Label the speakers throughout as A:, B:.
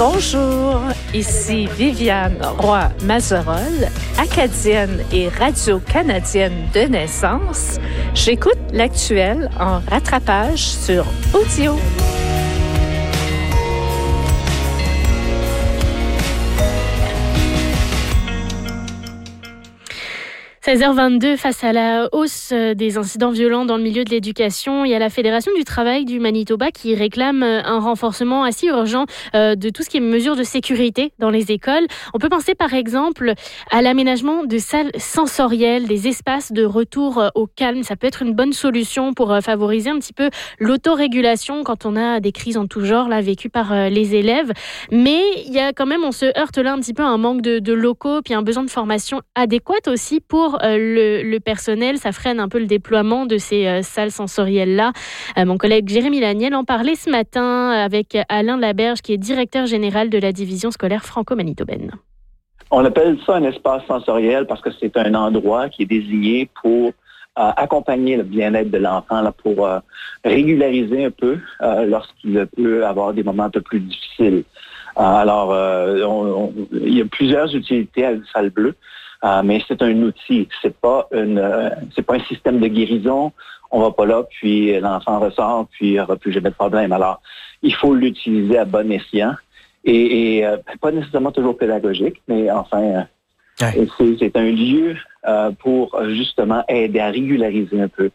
A: Bonjour, ici Viviane Roy-Mazerolles, acadienne et radio-canadienne de naissance. J'écoute l'actuel en rattrapage sur audio.
B: 16h22, face à la hausse des incidents violents dans le milieu de l'éducation, il y a la Fédération du travail du Manitoba qui réclame un renforcement assez urgent de tout ce qui est mesures de sécurité dans les écoles. On peut penser par exemple à l'aménagement de salles sensorielles, des espaces de retour au calme. Ça peut être une bonne solution pour favoriser un petit peu l'autorégulation quand on a des crises en tout genre là, vécues par les élèves. Mais il y a quand même, on se heurte là un petit peu à un manque de locaux, puis un besoin de formation adéquate aussi pour le personnel. Ça freine un peu le déploiement de ces salles sensorielles-là. Mon collègue Jérémy Laniel en parlait ce matin avec Alain Laberge, qui est directeur général de la division scolaire franco-manitobaine.
C: On appelle ça un espace sensoriel parce que c'est un endroit qui est désigné pour accompagner le bien-être de l'enfant, là, pour régulariser un peu lorsqu'il peut avoir des moments un peu plus difficiles. Alors, il y a plusieurs utilités à la salle bleue. Mais c'est un outil, c'est pas un système de guérison. On va pas là, puis l'enfant ressort, puis il n'y aura plus jamais de problème. Alors, il faut l'utiliser à bon escient et pas nécessairement toujours pédagogique, mais enfin, c'est un lieu pour justement aider à régulariser un peu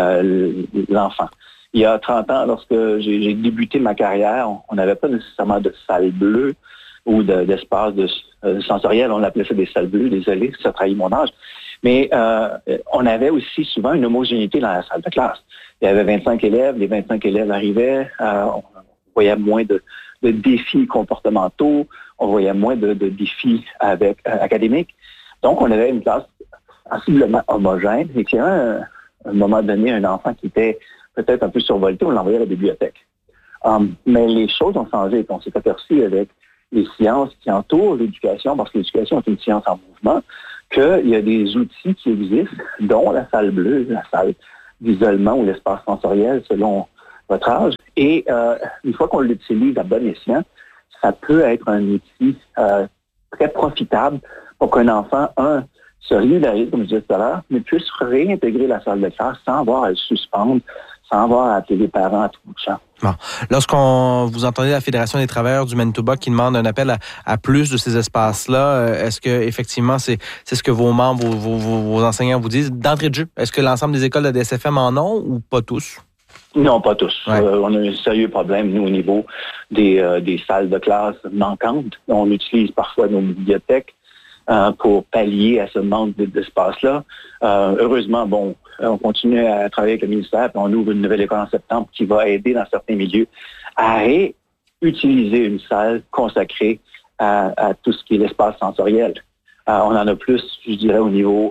C: l'enfant. Il y a 30 ans, lorsque j'ai débuté ma carrière, on n'avait pas nécessairement de salle bleue ou d'espace sensoriel, on appelait ça des salles bleues, désolé, ça trahit mon âge. Mais on avait aussi souvent une homogénéité dans la salle de classe. Il y avait 25 élèves, les 25 élèves arrivaient, on voyait moins de défis comportementaux, on voyait moins de défis académiques. Donc, on avait une classe sensiblement homogène et qu'il y a à un moment donné, un enfant qui était peut-être un peu survolté, on l'envoyait à la bibliothèque. Mais les choses ont changé. On s'est aperçu avec les sciences qui entourent l'éducation, parce que l'éducation est une science en mouvement, qu'il y a des outils qui existent, dont la salle bleue, la salle d'isolement ou l'espace sensoriel selon votre âge. Et une fois qu'on l'utilise à bon escient, ça peut être un outil très profitable pour qu'un enfant, se régularise, comme je disais tout à l'heure, mais puisse réintégrer la salle de classe sans avoir à le suspendre, sans avoir à appeler les parents à tout bout de champ.
D: Bon. Lorsqu'on vous entendez la Fédération des travailleurs du Manitoba qui demande un appel à plus de ces espaces-là, est-ce que effectivement c'est ce que vos membres, vos enseignants vous disent d'entrée de jeu? Est-ce que l'ensemble des écoles de DSFM en ont ou pas tous?
C: Non, pas tous.
D: Ouais.
C: On a un sérieux problème, nous, au niveau des salles de classe manquantes. On utilise parfois nos bibliothèques pour pallier à ce manque d'espace-là. Heureusement, on continue à travailler avec le ministère, puis on ouvre une nouvelle école en septembre qui va aider dans certains milieux à réutiliser une salle consacrée à tout ce qui est l'espace sensoriel. On en a plus, je dirais, au niveau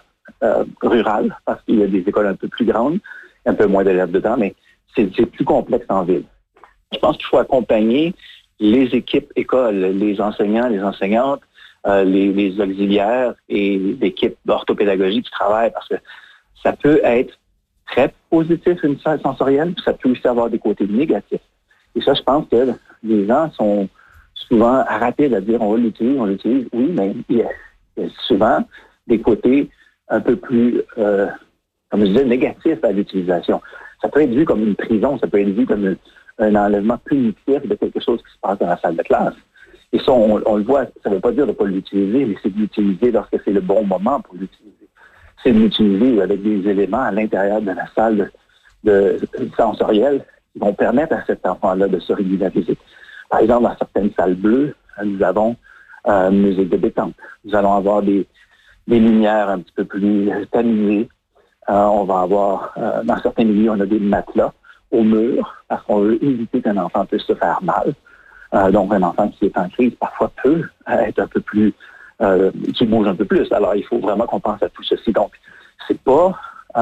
C: rural, parce qu'il y a des écoles un peu plus grandes, un peu moins d'élèves dedans, mais c'est plus complexe en ville. Je pense qu'il faut accompagner les équipes écoles, les enseignants, les enseignantes, les auxiliaires et l'équipe d'orthopédagogie qui travaille, parce que ça peut être très positif, une salle sensorielle, puis ça peut aussi avoir des côtés négatifs. Et ça, je pense que les gens sont souvent rapides à dire on l'utilise. Oui, mais il y a souvent des côtés un peu plus, comme je disais, négatifs à l'utilisation. Ça peut être vu comme une prison, ça peut être vu comme un enlèvement punitif de quelque chose qui se passe dans la salle de classe. Et ça, on le voit, ça ne veut pas dire de ne pas l'utiliser, mais c'est de l'utiliser lorsque c'est le bon moment pour l'utiliser. C'est de l'utiliser avec des éléments à l'intérieur de la salle de sensorielle qui vont permettre à cet enfant-là de se régulariser. Par exemple, dans certaines salles bleues, nous avons une musique de détente. Nous allons avoir des lumières un petit peu plus tamisées. On va avoir, dans certains milieux, on a des matelas au mur parce qu'on veut éviter qu'un enfant puisse se faire mal. Donc, un enfant qui est en crise, parfois, peut être un peu plus, qui bouge un peu plus. Alors, il faut vraiment qu'on pense à tout ceci. Donc, c'est pas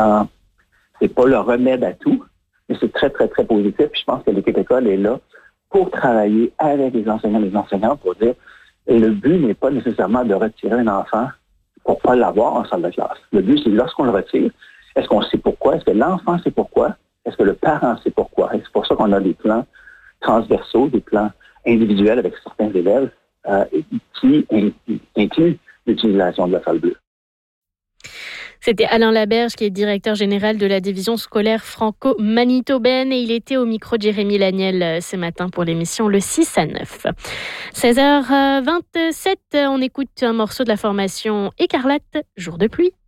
C: le remède à tout, mais c'est très, très, très positif. Puis je pense que l'équipe école est là pour travailler avec les enseignants et les enseignantes pour dire, et le but n'est pas nécessairement de retirer un enfant pour pas l'avoir en salle de classe. Le but, c'est lorsqu'on le retire, est-ce qu'on sait pourquoi? Est-ce que l'enfant sait pourquoi? Est-ce que le parent sait pourquoi? Et c'est pour ça qu'on a des plans transversaux, des plans individuelle avec certains élèves qui inclut l'utilisation de la salle bleue.
B: C'était Alain Laberge, qui est directeur général de la division scolaire franco-manitobaine, et il était au micro de Jérémy Laniel ce matin pour l'émission Le 6 à 9. 16h27, on écoute un morceau de la formation Écarlate, Jour de pluie.